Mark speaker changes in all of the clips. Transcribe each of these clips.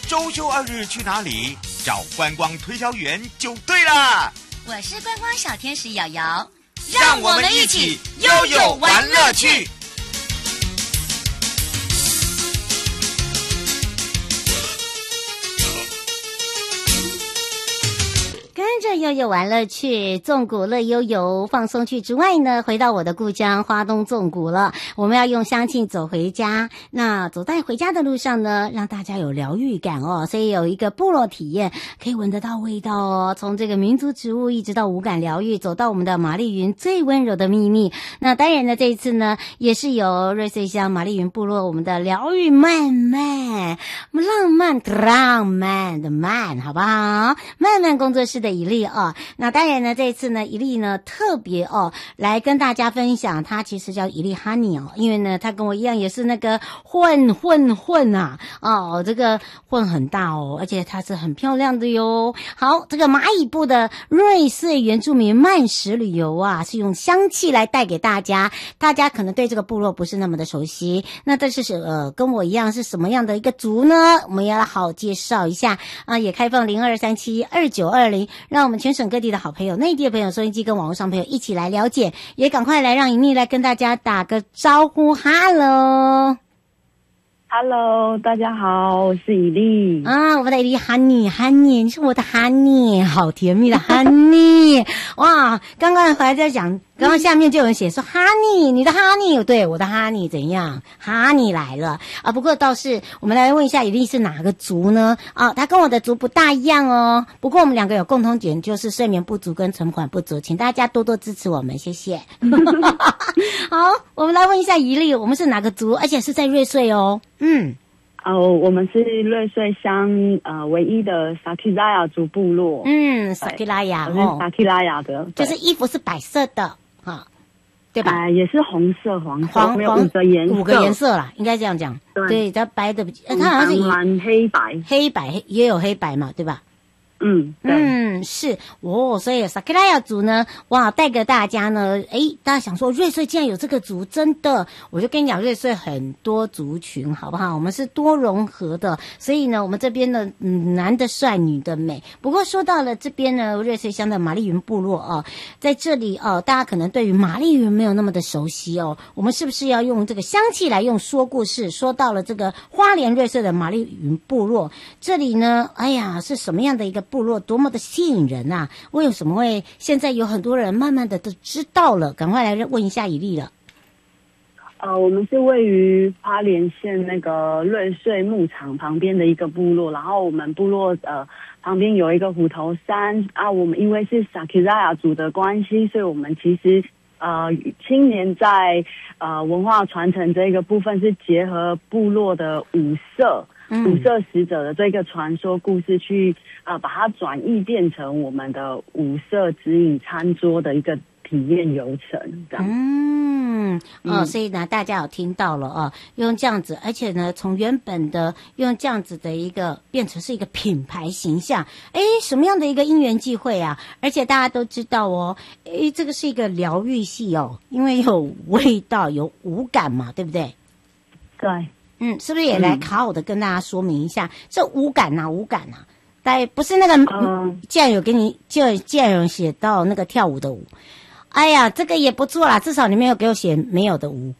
Speaker 1: 周休2日去哪里？找观光推销员就对了。
Speaker 2: 我是观光小天使瑶瑶，
Speaker 1: 让我们一起悠悠玩乐趣。
Speaker 3: 跟着悠悠玩乐趣，纵谷乐悠悠放松去之外呢，回到我的故乡花东纵谷了。我们要用香气走回家，那走在回家的路上呢，让大家有疗愈感哦。所以有一个部落体验，可以闻得到味道哦。从这个民族植物一直到五感疗愈，走到我们的玛丽云最温柔的秘密。那当然呢，这一次呢，也是由瑞穗乡玛丽云部落我们的疗愈慢慢浪漫的慢，好不好？慢慢工作室的一粒哦，那当然呢，这一次呢，一粒呢特别哦来跟大家分享，他其实叫一粒 honey 哦，因为呢，他跟我一样也是那个混啊，哦，这个混很大哦，而且它是很漂亮的哟。好，这个蚂蚁部的瑞穗原住民慢食旅游啊，是用香气来带给大家，大家可能对这个部落不是那么的熟悉，那这是跟我一样是什么样的一个族呢？我们要来好介绍一下啊，也开放02372920。让我们全省各地的好朋友、内地的朋友、收音机跟网络上朋友一起来了解，也赶快来让尹妮来跟大家打个招呼。Hello，
Speaker 4: 大家好，我是以丽
Speaker 3: 啊，我们的以丽 Honey， 你是我的 Honey， 好甜蜜的 Honey， 哇，刚刚还在讲。刚刚下面就有人写说 Honey， 你的 Honey， 对，我的 Honey 怎样 ？Honey 来了啊！不过倒是我们来问一下，以丽是哪个族呢？啊，他跟我的族不大一样哦。不过我们两个有共同点，就是睡眠不足跟存款不足，请大家多多支持我们，谢谢。好，我们来问一下以丽，我们是哪个族？而且是在瑞穗哦。
Speaker 4: 我们是瑞穗乡唯一的萨基拉雅族部落。
Speaker 3: 萨基拉雅
Speaker 4: 哦，萨基拉雅的，
Speaker 3: 就是衣服是白色的。对吧？
Speaker 4: 也是红色、黄色，没有5个颜色
Speaker 3: ，5个颜色啦，应该这样讲。对，它白的，它好像是
Speaker 4: 蓝、黑白
Speaker 3: 也有黑白嘛，对吧？是哦，所以萨克拉雅族呢，哇，带给大家呢，大家想说瑞穗竟然有这个族，真的，我就跟你讲，瑞穗很多族群，好不好？我们是多融合的，所以呢，我们这边的男的帅，女的美。不过说到了这边呢，瑞穗乡的玛丽云部落哦，在这里哦，大家可能对于玛丽云没有那么的熟悉哦，我们是不是要用这个香气来用说故事？说到了这个花莲瑞穗的玛丽云部落，这里呢，哎呀，是什么样的一个部落，多么的吸引人啊！为什么会现在有很多人慢慢的都知道了？赶快来问一下以丽了。
Speaker 4: 我们是位于花莲县那个瑞穗牧场旁边的一个部落，然后我们部落旁边有一个虎头山啊。我们因为是萨基拉雅族的关系，所以我们其实青年在文化传承这个部分是结合部落的五色使者的这个传说故事去把它转译变成我们的五色指引餐桌的一个体验流程，这样。
Speaker 3: 所以呢，大家有听到了啊，用这样子，而且呢，从原本的用这样子的一个变成是一个品牌形象，什么样的一个因缘际会啊？而且大家都知道哦，这个是一个疗愈系哦，因为有味道，有五感嘛，对不对？
Speaker 4: 对。
Speaker 3: 是不是也来好好的跟大家说明一下，这五感啊，大概不是那个，既然有人写到那个跳舞的舞，哎呀，这个也不错啦，至少你没有给我写没有的舞。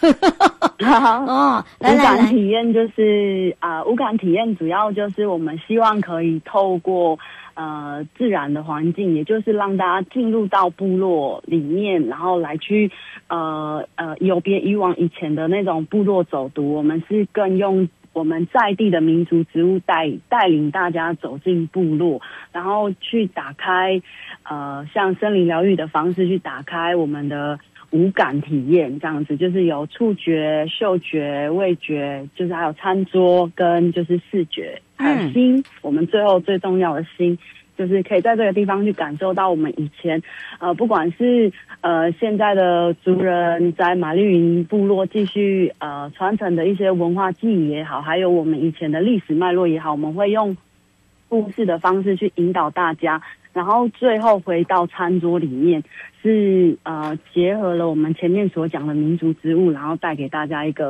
Speaker 4: 五感体验就是五感体验主要就是我们希望可以透过自然的环境，也就是让大家进入到部落里面，然后来去有别以往以前的那种部落走读，我们是更用我们在地的民族植物带领大家走进部落，然后去打开像森林疗愈的方式去打开我们的五感体验，这样子就是有触觉、嗅觉、味觉，就是还有餐桌跟就是视觉，还有心。我们最后最重要的心，就是可以在这个地方去感受到我们以前不管是现在的族人在玛丽云部落继续传承的一些文化记忆也好，还有我们以前的历史脉络也好，我们会用故事的方式去引导大家，然后最后回到餐桌里面是结合了我们前面所讲的民族之物，然后带给大家一个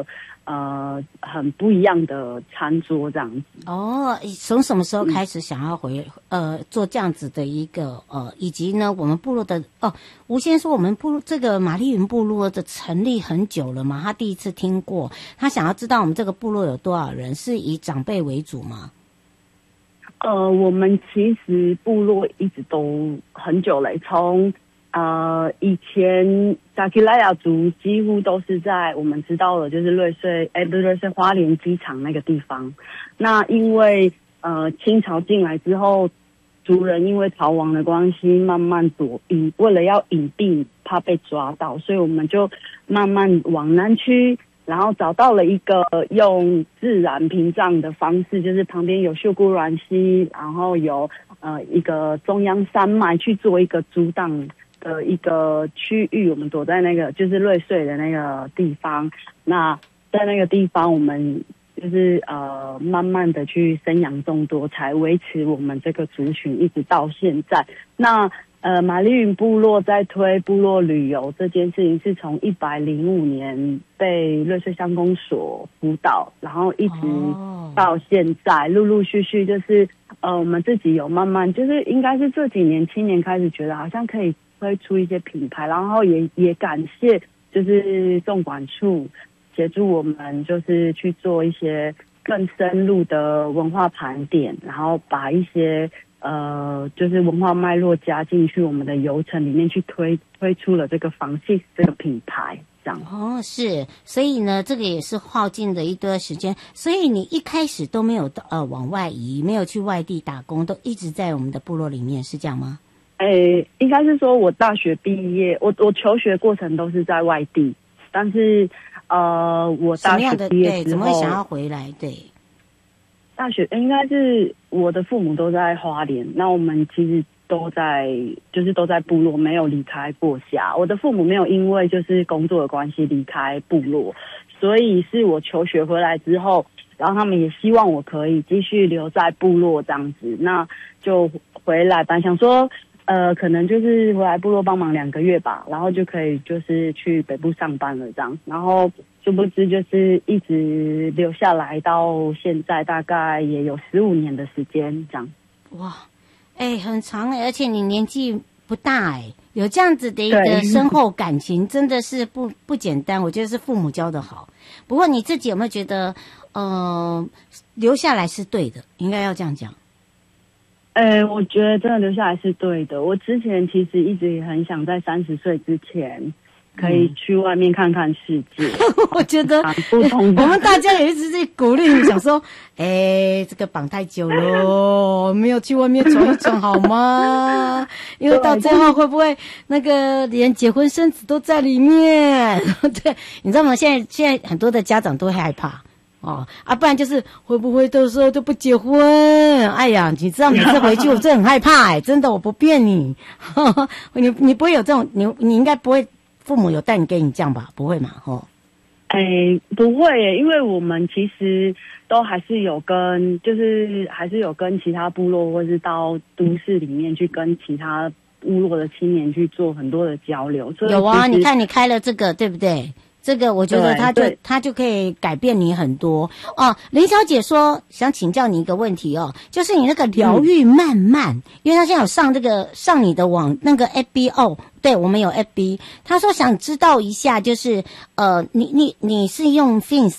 Speaker 4: 很不一样的餐桌这样子。
Speaker 3: 哦，从什么时候开始想要做这样子的一个以及呢，我们部落的吴先说我们部落这个玛丽云部落的成立很久了嘛，他第一次听过，他想要知道我们这个部落有多少人，是以长辈为主吗？
Speaker 4: 我们其实部落一直都很久了，从以前扎基莱雅族几乎都是在我们知道的，就是瑞穗花莲机场那个地方。那因为清朝进来之后，族人因为逃亡的关系，慢慢躲避，为了要隐蔽，怕被抓到，所以我们就慢慢往南区。然后找到了一个用自然屏障的方式，就是旁边有秀姑峦溪，然后有一个中央山脉去做一个阻挡的一个区域。我们躲在那个就是瑞穗的那个地方。那在那个地方，我们就是慢慢的去生养众多，才维持我们这个族群一直到现在。那玛丽云部落在推部落旅游这件事情，是从105年被瑞穗乡公所辅导，然后一直到现在，陆陆续续就是我们自己有慢慢，就是应该是这几年青年开始觉得好像可以推出一些品牌，然后也感谢就是纵管处协助我们，就是去做一些更深入的文化盘点，然后把一些就是文化脉络加进去我们的游程里面，去推出了这个房系这个品牌，这样。
Speaker 3: 哦，是，所以呢，这个也是耗尽了一段时间。所以你一开始都没有往外移，没有去外地打工，都一直在我们的部落里面，是这样吗？
Speaker 4: 应该是说我大学毕业，我求学过程都是在外地，但是我大学毕业之后，
Speaker 3: 怎么会想要回来？对。
Speaker 4: 大学应该是我的父母都在花莲，那我们其实都在部落，没有离开过家。我的父母没有因为就是工作的关系离开部落，所以是我求学回来之后，然后他们也希望我可以继续留在部落这样子，那就回来吧，想说可能就是回来部落帮忙2个月吧，然后就可以就是去北部上班了这样，然后殊不知就是一直留下来到现在，大概也有15年的时间这样。
Speaker 3: 哇，很长而且你年纪不大有这样子的一个深厚感情，真的是不简单。我觉得是父母教的好。不过你自己有没有觉得，留下来是对的？应该要这样讲。
Speaker 4: 我觉得真的留下来是对的。我之前其实一直也很想在30岁之前可以去外面看看世界。
Speaker 3: 我觉得
Speaker 4: 不同
Speaker 3: 我们大家也一直在鼓励你，想说，这个绑太久了，没有去外面闯一闯好吗？因为到最后会不会那个连结婚生子都在里面？对，你知道吗？现在很多的家长都会害怕。不然就是会不会到时候都不结婚？哎呀，你知道每次回去我真的很害怕真的，我不骗你。你不会有这种，你应该不会，父母有带你给你这样吧？不会嘛？
Speaker 4: 不会耶，因为我们其实都还是有跟其他部落，或是到都市里面去跟其他部落的青年去做很多的交流。所以
Speaker 3: 有啊，你看你开了这个，对不对？这个我觉得他就可以改变你很多林小姐说想请教你一个问题就是你那个疗愈慢慢，因为他现在有上你的网那个 FB 对，我们有 FB， 他说想知道一下，就是你是用 Fancy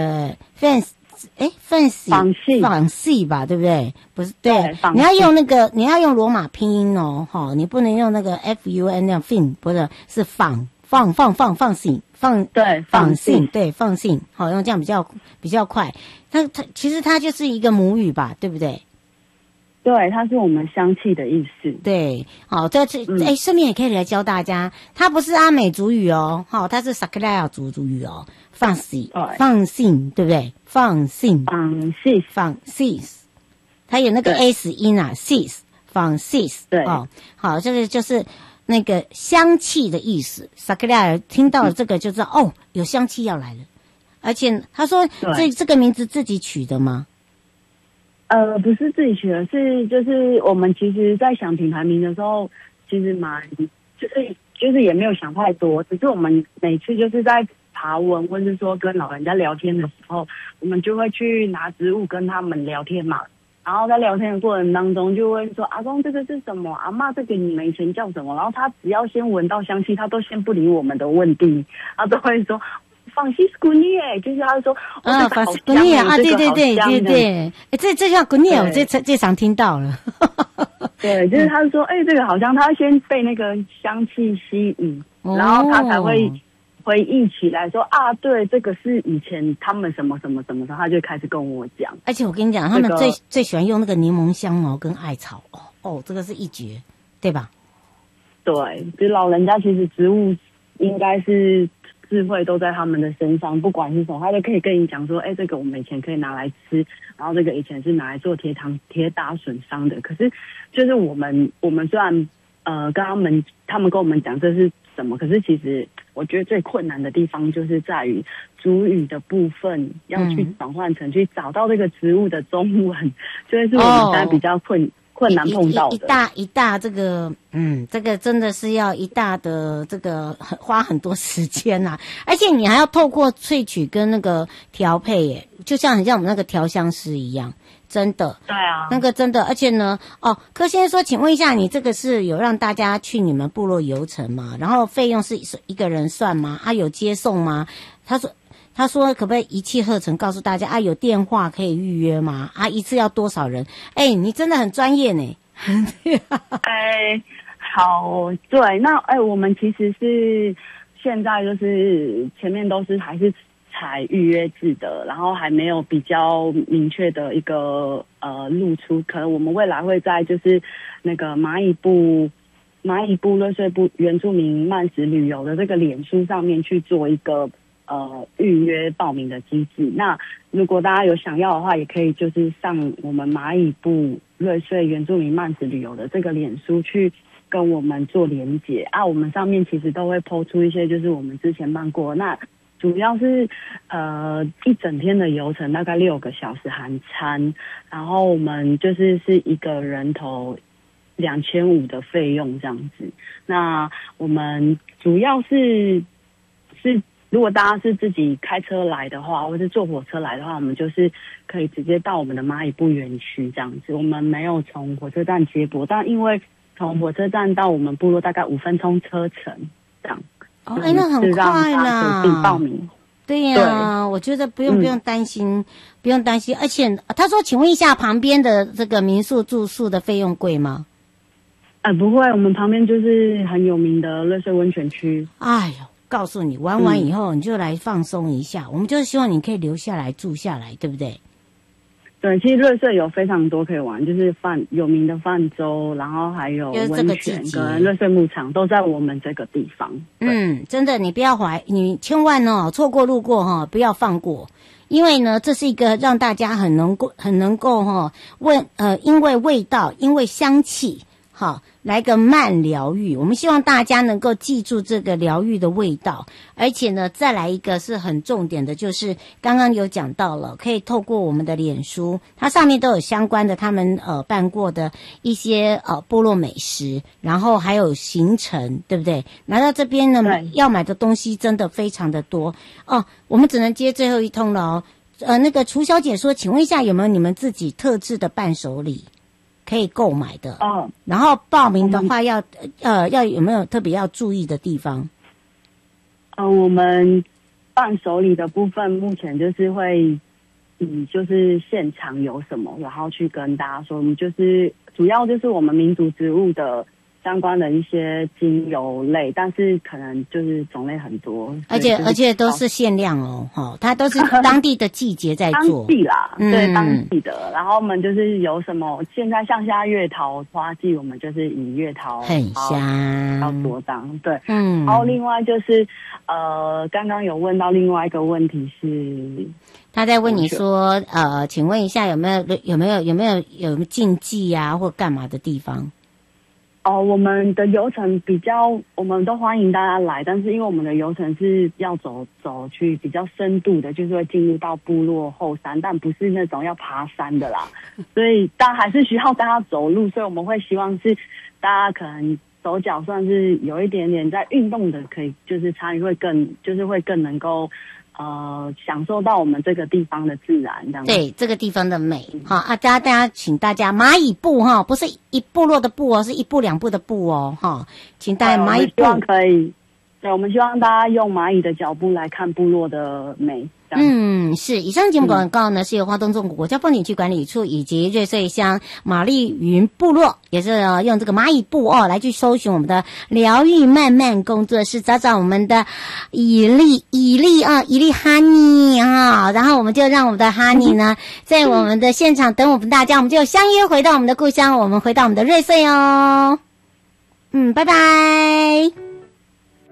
Speaker 3: 仿系吧，对不对？不是，对，你要用罗马拼音你不能用那个 FUN 那样 fin， 不是，是放信。放信，对，放信，好，用这样比较快。它其实它就是一个母语吧，对不对？
Speaker 4: 对，它是我们香气的意思。
Speaker 3: 对，好，这次顺便也可以来教大家，它不是阿美族语它是萨克莱亚族语放信，对不对？放信，它有那个 s 音sis， 放 sis， 对，好，这个就是那个香气的意思。萨克利亚听到了这个就知道有香气要来了。而且他说这个名字自己取的吗？
Speaker 4: 不是自己取的，就是我们其实在想品牌名的时候，其实就是也没有想太多，只是我们每次就是在爬文，或是说跟老人家聊天的时候，我们就会去拿植物跟他们聊天嘛。然后在聊天的过程当中，就会说阿公这个是什么，阿嬷这个你们以前叫什么？然后他只要先闻到香气，他都先不理我们的问题，他都会说法西斯古涅，就是他说
Speaker 3: 法西斯古涅啊，对对对对对，这叫古涅，我这常听到了。
Speaker 4: 对，就是他说这个好像他先被那个香气吸引，然后他才会回忆起来说啊，对，这个是以前他们什么什么什么的，他就开始跟我讲。
Speaker 3: 而且我跟你讲，他们最喜欢用那个柠檬香茅跟艾草，这个是一绝，对吧？
Speaker 4: 对，就老人家其实植物应该是智慧都在他们的身上，不管是什么，他都可以跟你讲说，这个我们以前可以拿来吃，然后这个以前是拿来做铁打损伤的。可是就是我们虽然跟他们跟我们讲这是什么，可是其实我觉得最困难的地方就是在于族语的部分要去转换成去找到这个植物的中文，就会是我们现在比较困难碰到的。
Speaker 3: 一大这个这个真的是要一大的这个花很多时间啊，而且你还要透过萃取跟那个调配耶，就像很像我们那个调香师一样。真的，
Speaker 4: 对啊，
Speaker 3: 那个真的，而且呢，柯先生说，请问一下，你这个是有让大家去你们部落游程吗？然后费用是一个人算吗？有接送吗？他说可不可以一气呵成告诉大家有电话可以预约吗？一次要多少人？你真的很专业呢。
Speaker 4: 好，对，那我们其实是现在就是前面都是还是采预约制的，然后还没有比较明确的一个露出，可能我们未来会在就是那个蚂蚁部瑞穗部原住民慢食旅游的这个脸书上面去做一个预约报名的机制。那如果大家有想要的话，也可以就是上我们蚂蚁部瑞穗原住民慢食旅游的这个脸书去跟我们做连结啊。我们上面其实都会 po 出一些就是我们之前办过，那主要是一整天的游程，大概6个小时含餐，然后我们就是一个人头2500的费用这样子。那我们主要是如果大家是自己开车来的话，或是坐火车来的话，我们就是可以直接到我们的蚂蚁部园区这样子。我们没有从火车站接驳，但因为从火车站到我们部落大概5分钟车程这样。
Speaker 3: 那很快啦，
Speaker 4: 自己报名。
Speaker 3: 对呀，我觉得不用担心，不用担心。而且他说，请问一下，旁边的这个民宿住宿的费用贵吗？
Speaker 4: 不会，我们旁边就是很有名的瑞穗温泉区。
Speaker 3: 告诉你，玩完以后你就来放松一下，我们就是希望你可以留下来住下来，对不对？
Speaker 4: 对，其实瑞穗有非常多可以玩，就是有名的泛舟，然后还有温泉跟瑞穗牧场都在我们这个地方。
Speaker 3: 真的，你不要你千万错过路过不要放过，因为呢，这是一个让大家很能够因为味道，因为香气，来个慢疗愈。我们希望大家能够记住这个疗愈的味道，而且呢，再来一个是很重点的，就是刚刚有讲到了，可以透过我们的脸书，它上面都有相关的他们办过的一些部落美食，然后还有行程，对不对？来到这边呢，要买的东西真的非常的多我们只能接最后一通了那个楚小姐说，请问一下有没有你们自己特制的伴手礼可以购买的？然后报名的话要有没有特别要注意的地方？
Speaker 4: 我们伴手礼的部分目前就是会就是现场有什么，然后去跟大家说。我们就是主要就是我们民族植物的相关的一些精油类，但是可能就是种类很多，
Speaker 3: 而且都是限量它都是当地的季节在做。
Speaker 4: 当地啦，对，当地的。然后我们就是有什么，现在像月桃花季，我们就是以月桃
Speaker 3: 很香
Speaker 4: 要多当，对，然后另外就是刚刚有问到另外一个问题是，
Speaker 3: 他在问你说请问一下有没有禁忌啊或干嘛的地方？
Speaker 4: 我们的游程我们都欢迎大家来，但是因为我们的游程是要走去比较深度的，就是会进入到部落后山，但不是那种要爬山的啦，所以还是需要大家走路，所以我们会希望是大家可能手脚算是有一点点在运动的，可以就是参与会更能够享受到我们这个地方的自然这样子。
Speaker 3: 对，这个地方的美。好啊，大家请大家蚂蚁步哈，不是一部落的步哦，是一步两步的步哦哈，请大家蚂蚁步。
Speaker 4: 希望可以。对，我们希望大家用蚂蚁的脚步来看部落的美。
Speaker 3: 是。以上节目广告呢，是由花东纵谷国家风景区管理处以及瑞穗乡玛丽云部落，也是用这个蚂蚁步来去搜寻我们的疗愈慢慢工作室，找找我们的以利哈尼啊，然后我们就让我们的哈尼呢，在我们的现场等我们大家，我们就相约回到我们的故乡，我们回到我们的瑞穗哦。拜拜。